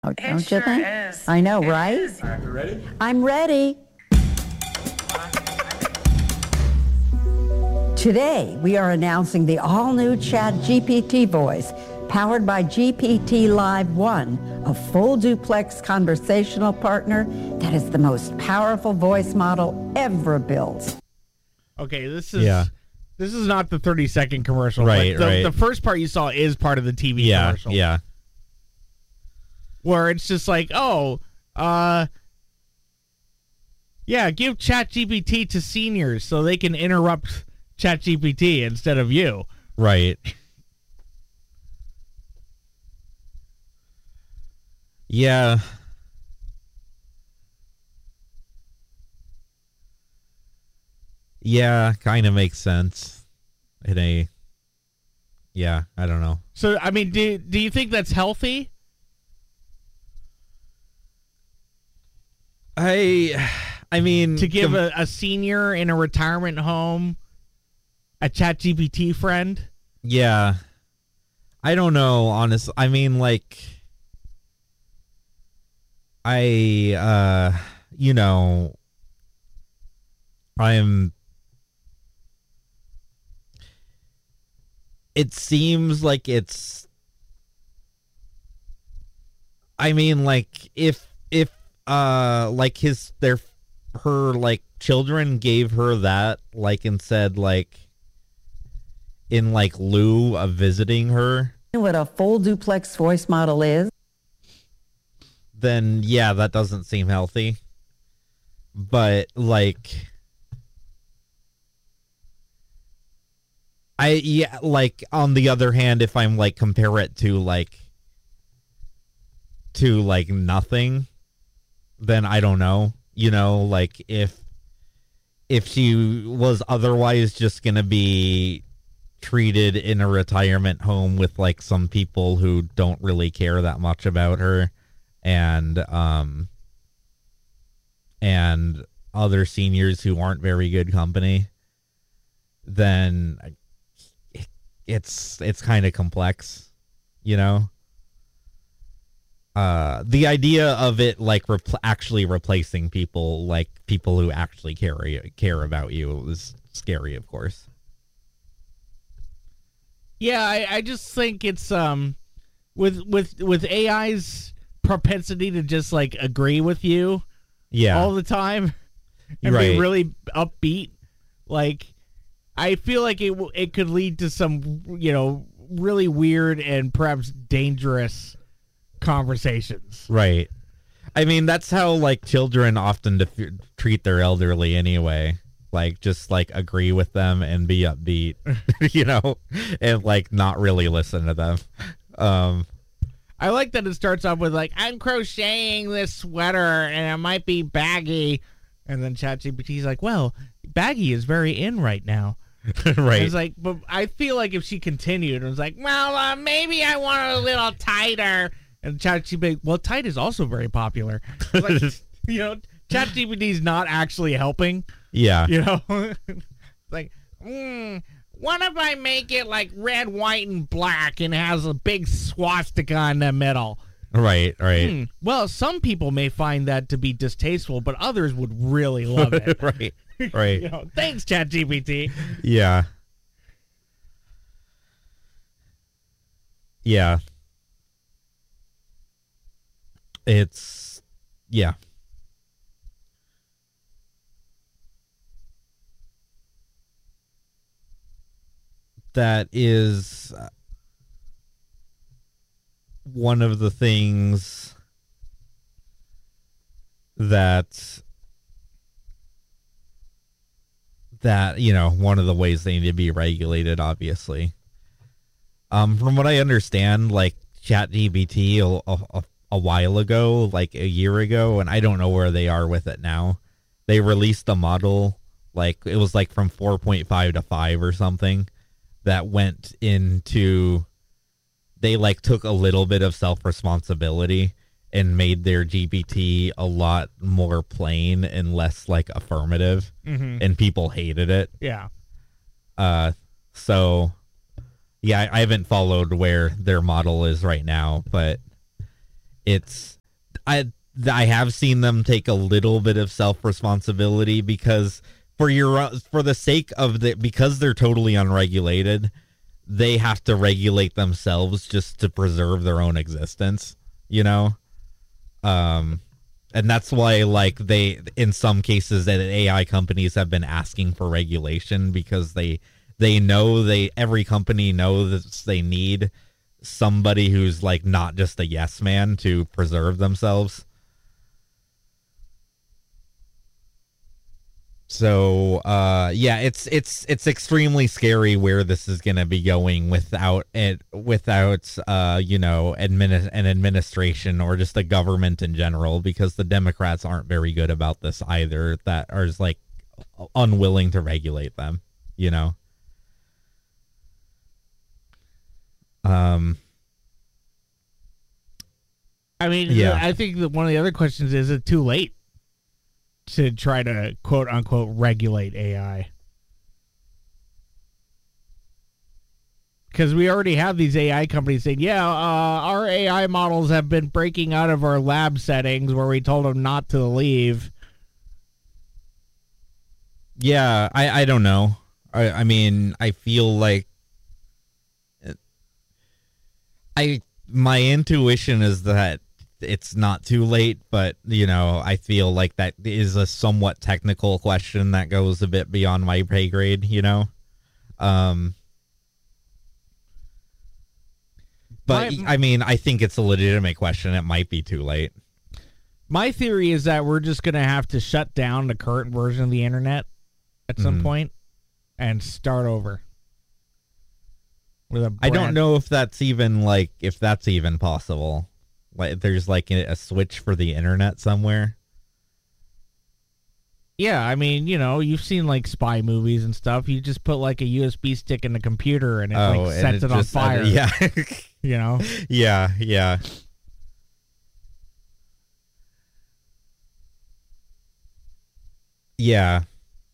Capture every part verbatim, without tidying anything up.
Don't It you sure think? is. I know, It right? is. All right, you ready? I'm ready. Today, we are announcing the all-new ChatGPT voice, powered by G P T Live one, a full duplex conversational partner that is the most powerful voice model ever built. Okay, this is Yeah. this is not the thirty second commercial. Right, but the, right. the first part you saw is part of the T V Yeah, commercial. yeah. Where it's just like, oh, uh, yeah, give ChatGPT to seniors so they can interrupt ChatGPT instead of you. Right. Yeah. Yeah, kind of makes sense. In a, yeah, I don't know. So, I mean, do do you think that's healthy? I, I mean, To give com- a, a senior in a retirement home a ChatGPT friend? yeah, I don't know. Honest, I mean, like, I, uh, you know, I'm. It seems like it's. I mean, like, if if uh, like his their her like children gave her that, like, and said, like, in like lieu of visiting her, You know what a full duplex voice model is? then yeah, that doesn't seem healthy. But like, I yeah, like on the other hand, if I'm like compare it to like to like nothing, then I don't know. You know, like if if she was otherwise just gonna be treated in a retirement home with like some people who don't really care that much about her, and um and other seniors who aren't very good company, then it's it's kind of complex, you know. Uh, the idea of it like repl- actually replacing people, like people who actually care care about you, is scary, of course. Yeah, I, I just think it's um with with with A I's propensity to just like agree with you Yeah, all the time and Right. be really upbeat. Like, I feel like it w- it could lead to some, you know, really weird and perhaps dangerous conversations. right. I mean, that's how like children often def- treat their elderly anyway. Like, just like agree with them and be upbeat, you know, and like not really listen to them. Um, I like that it starts off with like, I'm crocheting this sweater and it might be baggy, and then ChatGPT's like, well, baggy is very in right now. right. It's like, but I feel like if she continued and was like, well, uh, maybe I want it a little tighter, and ChatGPT, well, tight is also very popular. It's like, you know, ChatGPT's not actually helping. Yeah. You know, like, mm, what if I make it like red, white, and black, and has a big swastika in the middle? Right. Right. Hmm. Well, some people may find that to be distasteful, but others would really love it. right. Right. You know, thanks, ChatGPT. Yeah. Yeah. It's, yeah. That is uh, one of the things that that, you know, one of the ways they need to be regulated, obviously. Um, from what I understand, like ChatGPT a, a, a while ago, like a year ago, and I don't know where they are with it now. They released a model, like it was like from four point five to five or something, that went into, they like took a little bit of self-responsibility and made their G P T a lot more plain and less like affirmative, Mm-hmm. and people hated it. Yeah. Uh, so yeah, I, I haven't followed where their model is right now, but it's I I have seen them take a little bit of self responsibility because for your for the sake of the because they're totally unregulated, they have to regulate themselves just to preserve their own existence, you know? Um, and that's why, like, they, in some cases, that A I companies have been asking for regulation because they, they know they, every company knows they need somebody who's, like, not just a yes man to preserve themselves. So, uh, yeah, it's it's it's extremely scary where this is going to be going without it, without uh, you know, admin an administration or just the government in general, because the Democrats aren't very good about this either. That are just, like, unwilling to regulate them, you know. Um. I mean, Yeah. I think that one of the other questions is: is it too late to try to quote unquote regulate A I? Because we already have these A I companies saying, yeah, uh, our A I models have been breaking out of our lab settings where we told them not to leave. Yeah, I, I don't know. I, I mean, I feel like I my intuition is that it's not too late, but, you know, I feel like that is a somewhat technical question that goes a bit beyond my pay grade, you know? Um, but, My- I mean, I think it's a legitimate question. It might be too late. My theory is that we're just going to have to shut down the current version of the internet at some Mhm. point and start over. With a I don't brand- know if that's even, like, if that's even possible. Like, there's, like, a, a switch for the internet somewhere. Yeah, I mean, you know, you've seen like spy movies and stuff. You just put like a U S B stick in the computer and it Oh, like and sets it, on just- fire. yeah. You know? Yeah, yeah. Yeah.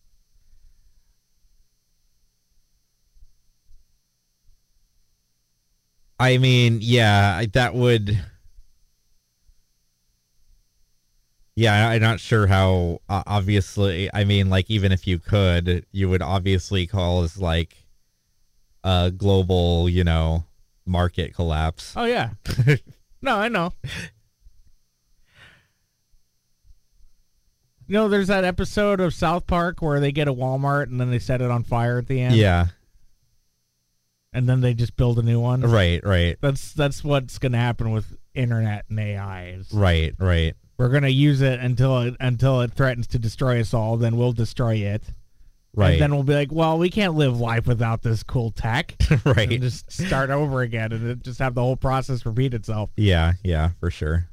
I mean, yeah, that would. Yeah, I'm not sure how. Uh, obviously, I mean, like, even if you could, you would obviously cause like a global, you know, market collapse. Oh yeah. No, I know. You know, there's that episode of South Park where they get a Walmart and then they set it on fire at the end. Yeah. And then they just build a new one. Right. Right. That's that's what's going to happen with internet and A I. Is Right. Right. We're going to use it until it until it threatens to destroy us all. Then we'll destroy it. Right. And then we'll be like, well, we can't live life without this cool tech. Right. And just start over again and it just have the whole process repeat itself. Yeah. Yeah. For sure.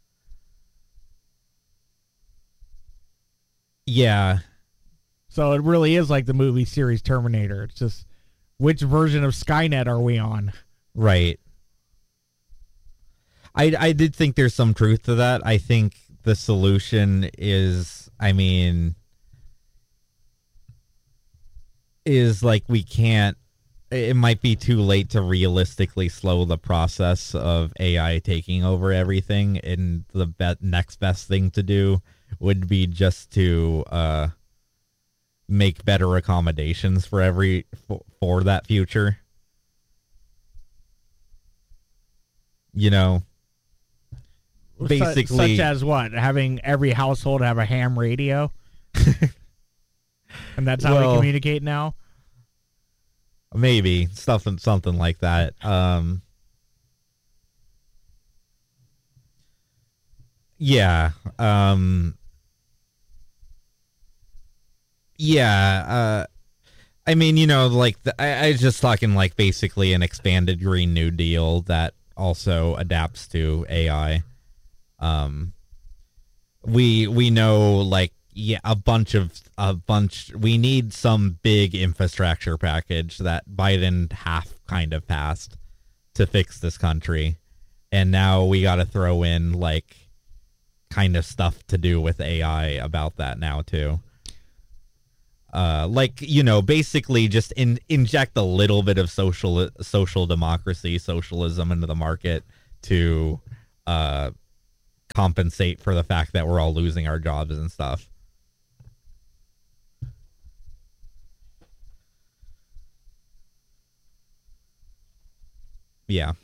Yeah. So it really is like the movie series Terminator. It's just, which version of Skynet are we on? Right. I, I did think there's some truth to that. I think the solution is, I mean, is like we can't, it might be too late to realistically slow the process of A I taking over everything. And the be- next best thing to do would be just to uh, make better accommodations for every for, for that future. You know, basically, Su- such as what? Having every household have a ham radio? And that's how Well, we communicate now? maybe something something like that. Um, yeah. Um, yeah. Uh, I mean, you know, like the, I, I was just talking like basically an expanded Green New Deal that also adapts to A I. Um, we we know like yeah a bunch of a bunch. We need some big infrastructure package that Biden half kind of passed to fix this country, and now we got to throw in like kind of stuff to do with A I about that now too. Uh, like, you know, basically just in, inject a little bit of social social democracy, socialism into the market to, uh, compensate for the fact that we're all losing our jobs and stuff. Yeah.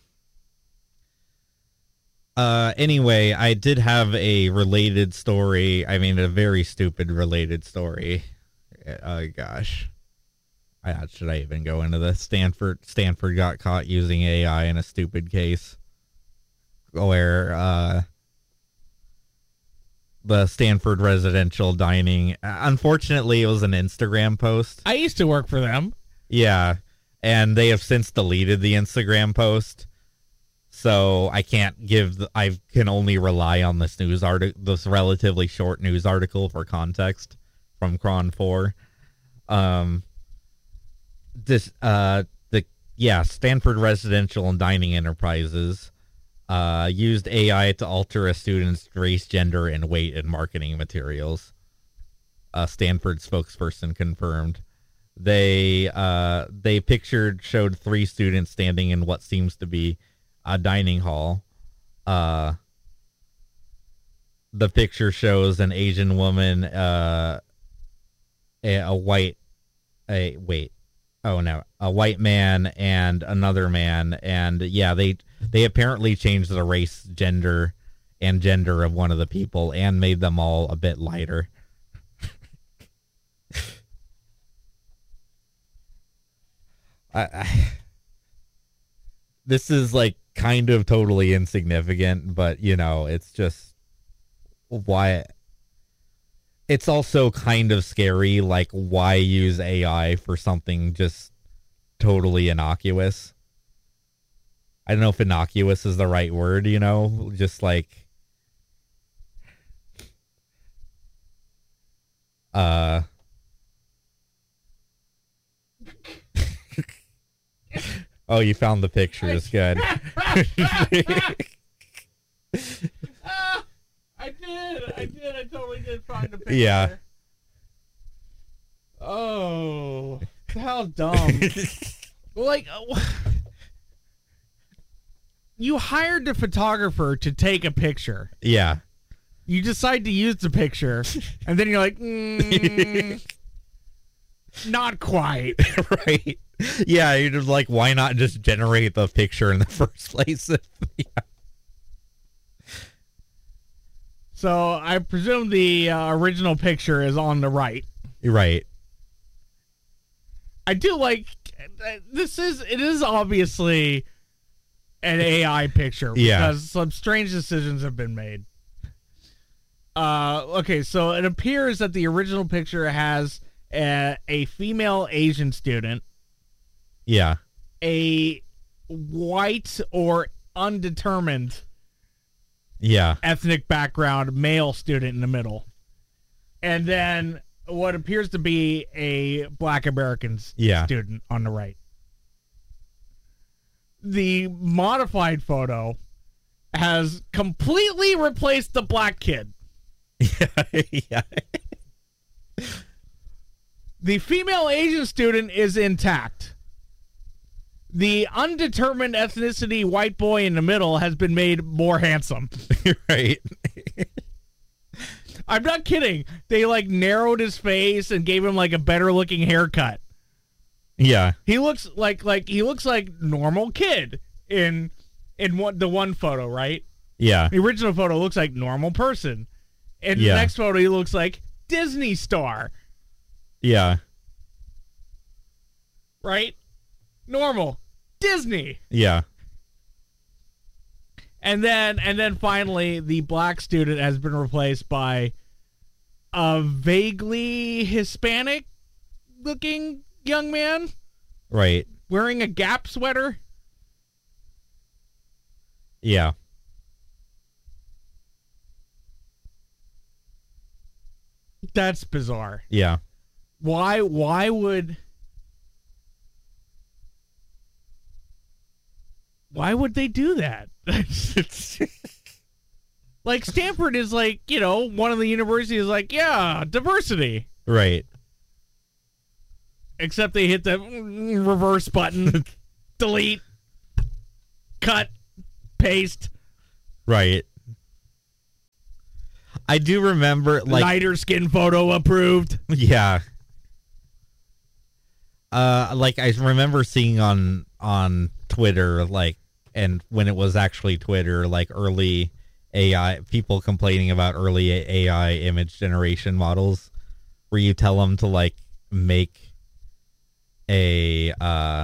Uh, anyway, I did have a related story. I mean, a very stupid related story. Oh, gosh. I, should I even go into this? Stanford Stanford got caught using A I in a stupid case where uh, the Stanford residential dining, unfortunately, it was an Instagram post. I used to work for them. Yeah, and they have since deleted the Instagram post. So I can't give, the, I can only rely on this news article, this relatively short news article for context from Cron four. Um, this, uh, the, yeah, Stanford Residential and Dining Enterprises, uh, used A I to alter a student's race, gender, and weight in marketing materials. A Stanford spokesperson confirmed. They, uh, they pictured, showed three students standing in what seems to be a dining hall. Uh, the picture shows an Asian woman, uh, a, a white, a wait, oh no, a white man and another man, and yeah, they they apparently changed the race, gender, and gender of one of the people and made them all a bit lighter. I, I this is like kind of totally insignificant, but you know, it's just why. It's also kind of scary, like why use A I for something just totally innocuous? I don't know if innocuous is the right word, you know, just like uh oh, you found the pictures. Good. uh, I did. I did. I totally did find the picture. Yeah. Oh, how dumb. Like, uh, you hired the photographer to take a picture. Yeah. You decide to use the picture, and then you're like, mm, not quite. Right. Yeah, you're just like, why not just generate the picture in the first place? Yeah. So I presume the uh, original picture is on the right. Right. I do like this is it is obviously an A I picture because Yeah. some strange decisions have been made. Uh, okay, so it appears that the original picture has a, a female Asian student, Yeah. a white or undetermined Yeah. ethnic background male student in the middle, and then what appears to be a black American Yeah. student on the right. The modified photo has completely replaced the black kid. Yeah. Yeah. The female Asian student is intact. The undetermined ethnicity white boy in the middle has been made more handsome. Right. I'm not kidding. They like narrowed his face and gave him like a better looking haircut. Yeah. He looks like like he looks like normal kid in in one, the one photo, right? Yeah. The original photo looks like normal person. In Yeah. the next photo, he looks like Disney star, Yeah. right? Normal Disney. Yeah. And then and then finally the black student has been replaced by a vaguely Hispanic looking young man Right. wearing a Gap sweater. Yeah. That's bizarre. Yeah. Why why would Why would they do that? Like Stanford is like, you know, one of the universities like, yeah, diversity. Right. Except they hit the reverse button, delete, cut, paste. Right. I do remember, like, lighter skin photo approved. Yeah. Uh, like I remember seeing on on Twitter, like, and when it was actually Twitter, like early A I people complaining about early A I image generation models, where you tell them to like make a uh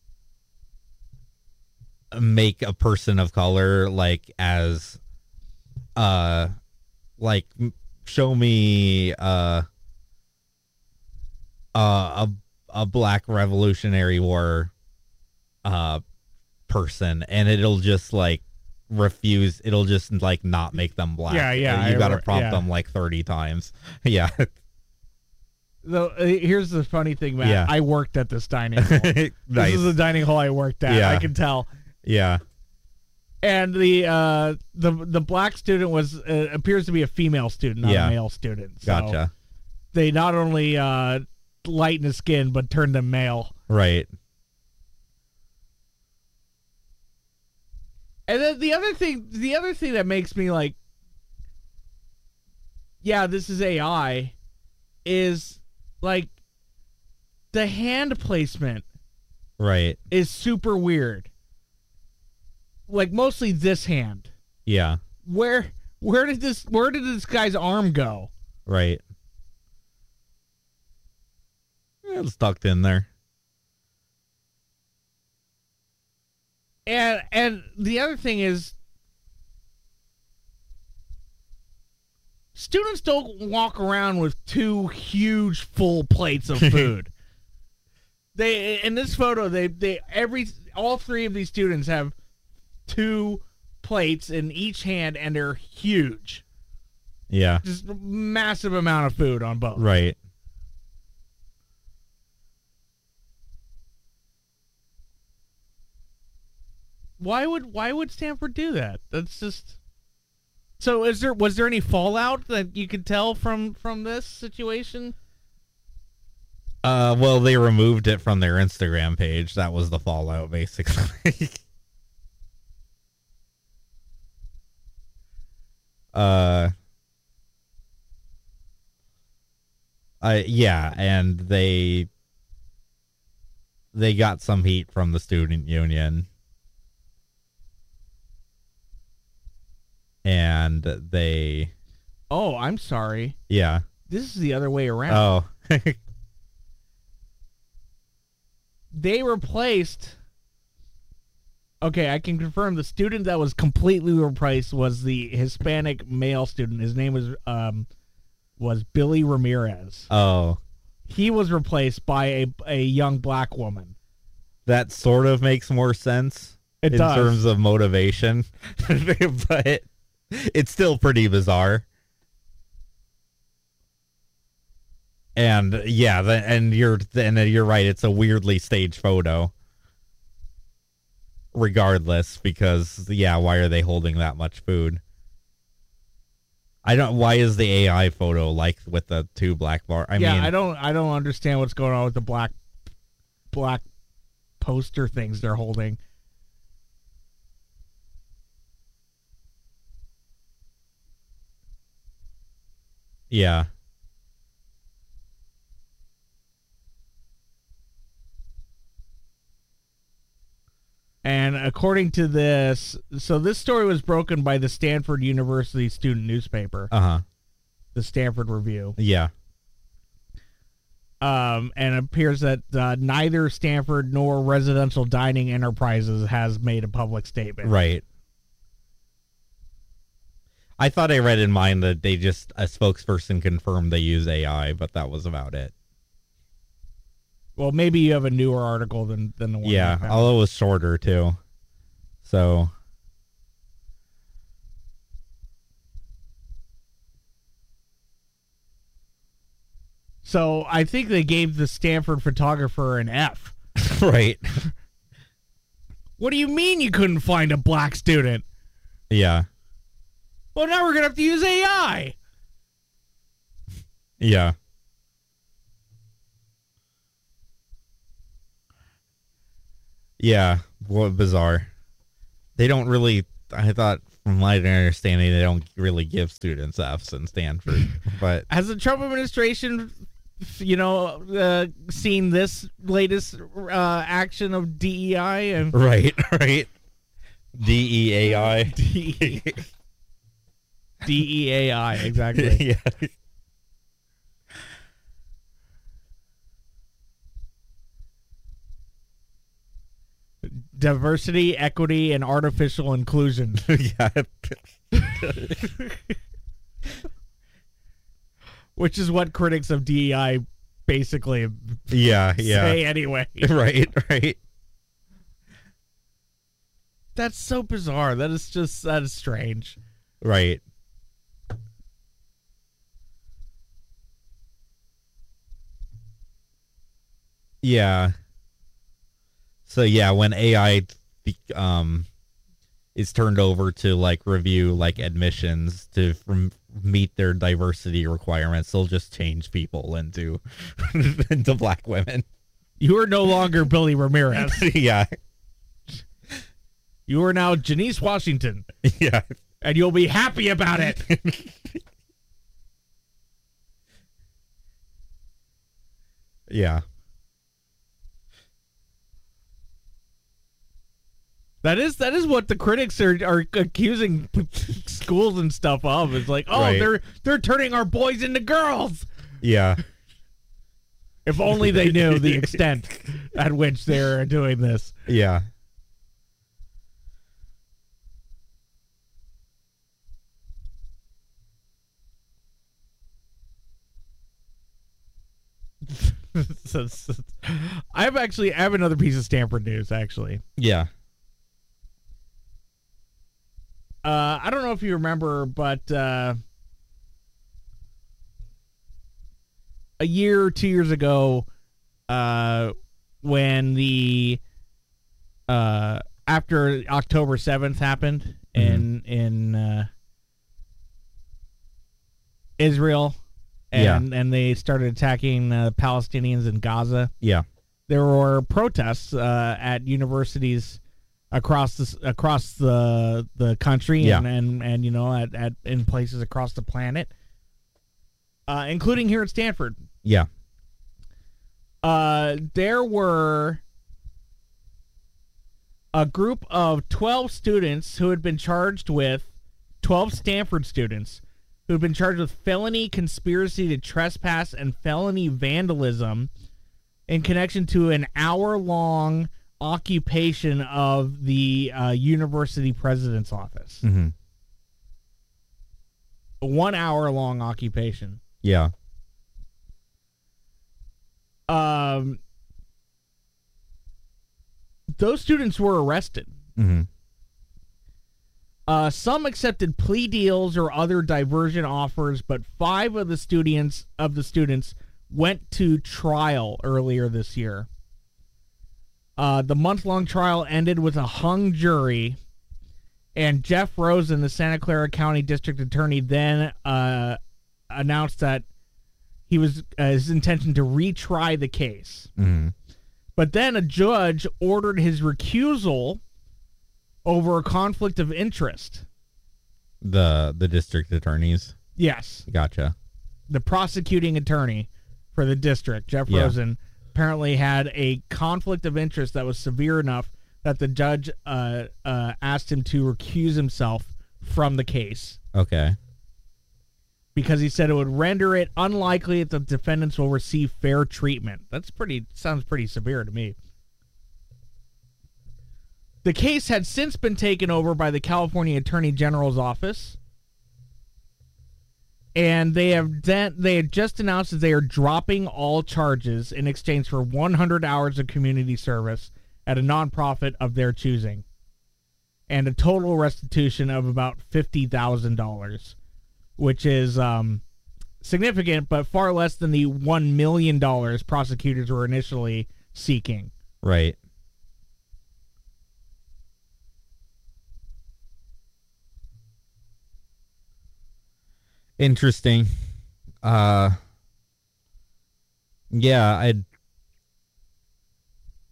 make a person of color, like as uh like show me uh uh a a black Revolutionary War uh person, and it'll just like refuse. It'll just like not make them black. Yeah, yeah. You got to I- prompt yeah. them like thirty times. Yeah. Though, uh, here's the funny thing, Matt. Yeah. I worked at this dining hall. This Nice. is the dining hall I worked at. Yeah. I can tell. Yeah. And the uh, the the black student was uh, appears to be a female student, not Yeah. a male student. So Gotcha. they not only uh, lighten the skin, but turn them male. Right. And then the other thing, the other thing that makes me like, yeah, this is A I, is like the hand placement Right. is super weird. Like mostly this hand. Yeah. Where where did this where did this guy's arm go? Right. It's tucked in there. And and the other thing is, students don't walk around with two huge full plates of food. They in this photo, they they every all three of these students have two plates in each hand, and they're huge. Yeah. Just massive amount of food on both. Right. Why would why would Stanford do that? That's just. So is there was there any fallout that you could tell from from this situation? Uh, well, they removed it from their Instagram page. That was the fallout, basically. uh, I yeah, and they they got some heat from the student union, and they Oh, I'm sorry. yeah. This is the other way around. Oh, They replaced. Okay, I can confirm the student that was completely replaced was the Hispanic male student. His name was um was Billy Ramirez. oh. He was replaced by a a young black woman. That sort of makes more sense It in does. terms of motivation, but it's still pretty bizarre. And yeah, the, and you're and you're right. It's a weirdly staged photo, regardless, because yeah, why are they holding that much food? I don't. Why is the A I photo like with the two black bar? I yeah, mean, I don't I don't understand what's going on with the black black poster things they're holding. yeah, And according to this, so this story was broken by the Stanford University student newspaper, uh huh, the Stanford Review. yeah, Um, and it appears that uh, neither Stanford nor Residential Dining Enterprises has made a public statement. right. I thought I read in mine that they just a spokesperson confirmed they use A I, but that was about it. Well, maybe you have a newer article than, than the one. I Yeah, found. although it was shorter too. So So I think they gave the Stanford photographer an F. right. What do you mean you couldn't find a black student? Yeah. Well, now we're gonna have to use A I. Yeah. Yeah. What bizarre. They don't really I thought from my understanding, they don't really give students F's in Stanford. But has the Trump administration, you know, uh, seen this latest uh, action of D E I and right, right, D E A I, D E A I, exactly. Yeah. Diversity, equity, and artificial inclusion. Yeah. Which is what critics of D E I basically Yeah, yeah. say anyway. Right, right. That's so bizarre. That is just, that is strange. Right. Yeah. So yeah, when A I um is turned over to like review like admissions to from, meet their diversity requirements, they'll just change people into into black women. You are no longer Billy Ramirez. Yeah. You are now Janice Washington. Yeah. And you'll be happy about it. Yeah. That is that is what the critics are, are accusing schools and stuff of. It's like, oh, Right. they're they're turning our boys into girls. Yeah. If only they knew the extent at which they're doing this. Yeah. So- so- I have actually I have another piece of Stanford news actually. Yeah. Uh, I don't know if you remember, but uh, a year or two years ago, uh, when the uh, after October seventh happened in in uh, Israel, and and they started attacking uh, Palestinians in Gaza, Yeah. there were protests uh, at universities across the across the the country, Yeah. and, and and you know at, at in places across the planet, uh, including here at Stanford. Yeah. Uh, there were a group of twelve students who had been charged with twelve Stanford students who had been charged with felony conspiracy to trespass and felony vandalism in connection to an hour-long occupation of the uh, university president's office. Mm-hmm. A one hour long occupation. Yeah. Um, those students were arrested. Mm-hmm. Uh, some accepted plea deals or other diversion offers, but five of the students of the students went to trial earlier this year. Uh, the month-long trial ended with a hung jury, and Jeff Rosen, the Santa Clara County District Attorney, then uh, announced that he was uh, his intention to retry the case. Mm-hmm. But then a judge ordered his recusal over a conflict of interest. The the district attorneys. Yes, Gotcha. the prosecuting attorney for the district, Jeff Yeah. Rosen, apparently had a conflict of interest that was severe enough that the judge uh, uh, asked him to recuse himself from the case Okay. because he said it would render it unlikely that the defendants will receive fair treatment. That's pretty sounds pretty severe to me. The case had since been taken over by the California Attorney General's office, and they have then, they had just announced that they are dropping all charges in exchange for one hundred hours of community service at a nonprofit of their choosing, and a total restitution of about fifty thousand dollars, which is um, significant, but far less than the one million dollars prosecutors were initially seeking. Right. Interesting. Uh yeah, I'd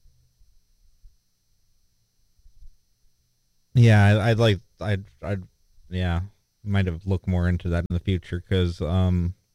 Yeah, I- I'd like I'd I'd yeah, might have looked more into that in the future because um,